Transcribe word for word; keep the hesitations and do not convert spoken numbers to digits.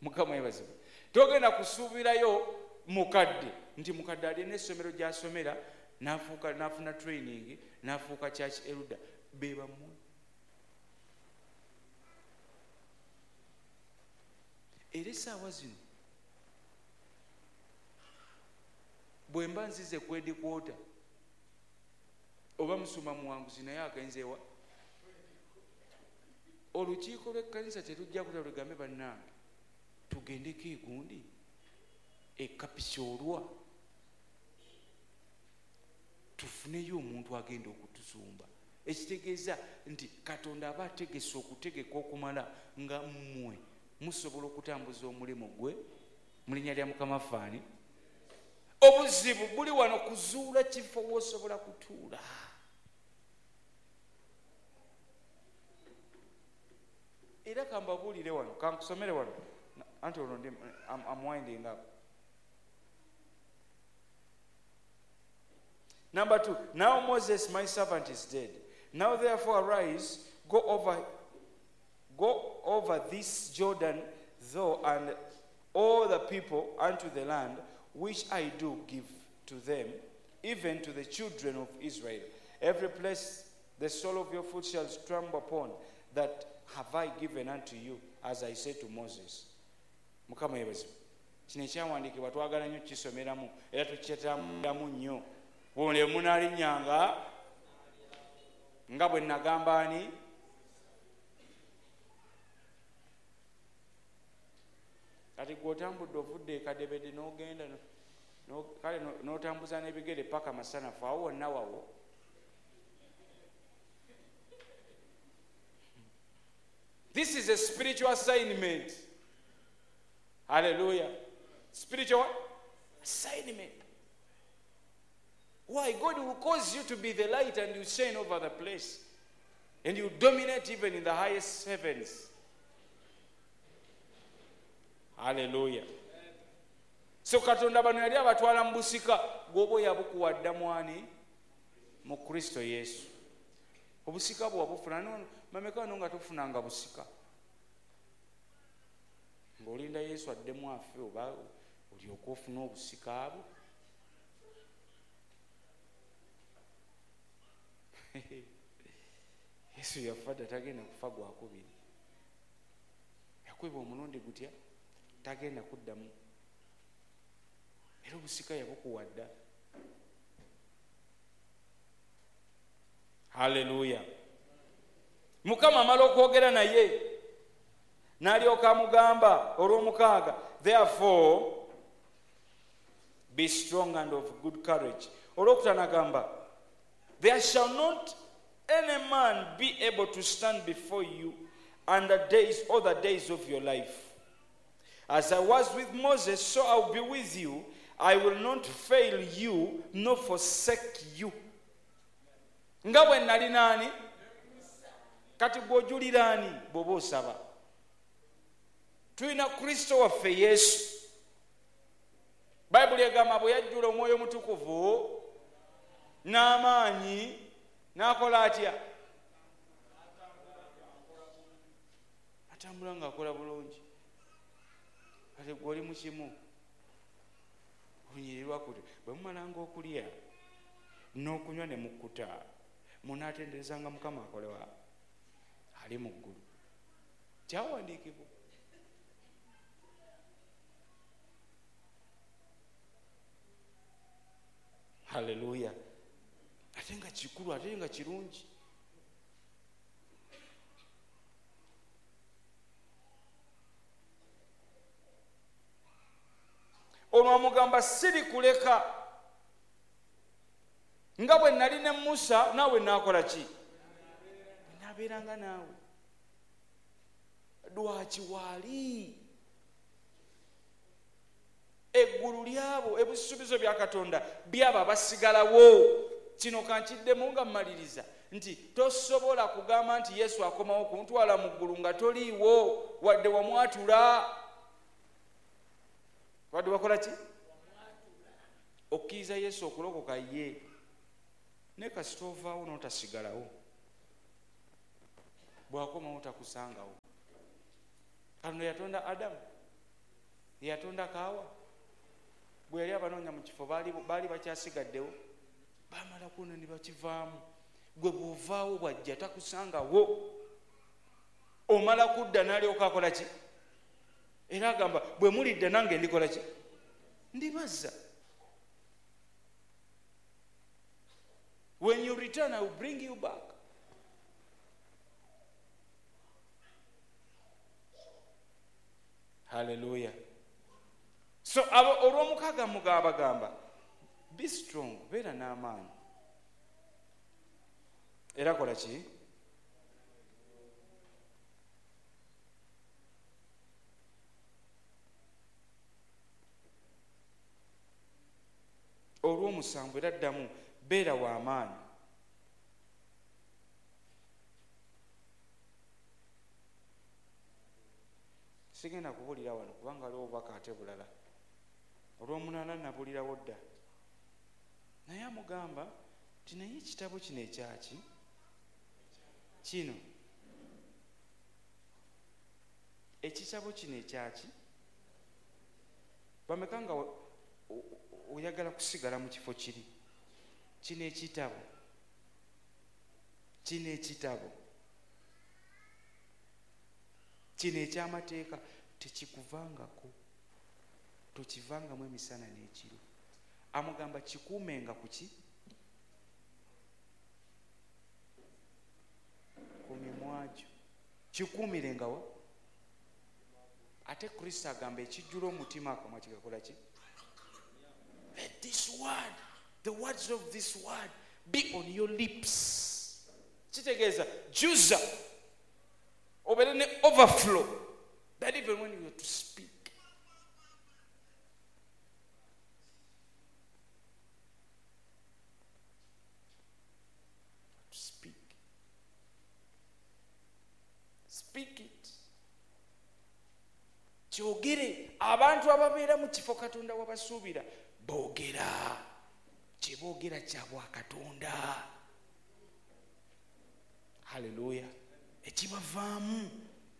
Mukama yebazibu. Togenda kusuubirayo mukadde nti mukadde alina essomero gy'asomera n'afuuka n'afuna training n'afuuka church elder be bammwe. Era essaawa zino bwe mba nzize kwedi kwota oba musuma muwanguzi naye agenze wa olukiiko lw'ekkanisa terujja kuta lugambe bannange tugendeko egundi ekapisoolwa tufuneyo omuntu agenda okutuzumba. Ekitegeeza nti Katonda aba ategese okutegeka okumala nga mmwe musobola okutambuza omulimu gwe mu linnya lya Mukama faani. Obuzibu buli wano kuzuula kifo w'osobola kutuula. Era kambabuulire wano kankusomere wano anti olwo ndi I'm winding up. Number two, now Moses my servant is dead. Now therefore arise, go over go over this Jordan, thou and all the people unto the land which I do give to them, even to the children of Israel. Every place the sole of your foot shall trample upon, that have I given unto you, as I said to Moses. Mukama yebazibu. Kino ekyawandiikibwa twagala nnyo kisomeramu era tukyetambulamu nnyo. Bw'ole munaalinnyanga nga bwe nagamba ani kati gw'otambudde ovudde ekadebede n'ogenda kale n'otambuza n'ebigere paka masanafu awo wonna wawo. This is a spiritual assignment. Hallelujah. Spiritual assignment. Why? God will cause you to be the light and you shine over the place. And you dominate even in the highest heavens. Hallelujah. So Katonda bano yali abatwala mu busika gwobo yabukuwadda mwani mu Kristo Yesu. Obusika bwo wabufuna no mameka no nga tufunanga busika. Ng'olinda Yesu addemu afe oba olyoka ofuna obusika abo. Yesu yafadda tagenda kufa gwakubiri. Yakweba omulundi gutya tagenda kuddamu. Era obusika yabukuwadda. Hallelujah. Mukama amala okwogera naye n'alyoka amugamba olw'omukaaga, therefore be strong and of good courage. Olwokutaano agamba, there shall not any man be able to stand before you and the days, all the days of your life. As I was with Moses, so I will be with you. I will not fail you, nor forsake you. Nga bwe nali nani? Kati gw'ojulira ani bw'oba osaba? Tulina Kristo waffe Yesu. Bayibuli egamba bwe yajjula Omwoyo Omutukuvu n'amaanyi n'akola atya? Atambula ng'akola bulungi. Kati gw'oli mu kimu onyirirwa kuti bwe mumalanga okulya n'okunywa ne mukkuta munaatenderezanga Mukama akolewa ali mu ggulu. Kyawandiikibwa. Hallelujah. Ate nga kikulu, ate nga kirungi. Ono amugamba siri kuleka nga bwe nali ne Musa naawe naakola ki? Naabeeranga naawe. Lwaki waali eggulu lyabo ebisuubizo bya Katonda byabo abasigalawo. Kino kankiddemu nga mmaliriza nti tosobola kugamba nti Yesu akomawo kuntwala mu ggulu nga toliiwo wadde wamwatula. Wadde wakola ki? Okkiriza Yesu okulokoka ye. Ne kasita ovaawo n'otasigalawo. Bw'akomawo takusangawo. Katonda yatonda Adamu yatonda kaawa bwe yali abanoonya mu kifo baali bakyasigaddewo bamala kuno ne bakivaamu. Gwe bw'ovaawo bwajja takusangawo omala kudda n'alyoka akola ki era agamba bwe mulidda nange ndikola ki ndibazza. When you return, I will bring you back. Hallelujah. So olw'omukaaga mugaba gamba be strong, beera n'amaanyi era kola ki olw'omusanvu era ddamu beera w'amaanyi. Sigenda kubulira wano kubanga waliwo obubaka ate bulala. Olw'omunaana nabulirawo dda naye amugamba nti naye ekitabo kino ekyaki kino ekitabo kino ekyaki bameka nga oyagala kusigala mu kifo kiri kino ekitabo kino ekitabo kino ekyamateeka tekikuvangako tokivangamu emisana n'ekiro. Amugamba kikuumenga ku ki ku mimwa gyo kikuumirengawa. Ate Kristo agamba ekijjula omutima akamwa kigakola ki. Let this word, the words of this word be on your lips. Kitegeeza juza obeere ne overflow that even when you are to speak to speak speak it. Kyogere. Abantu ababeera mu kifo Katonda wabasuubira boogera kye boogera kya bwa Katonda. Haleluya. Ekibavaamu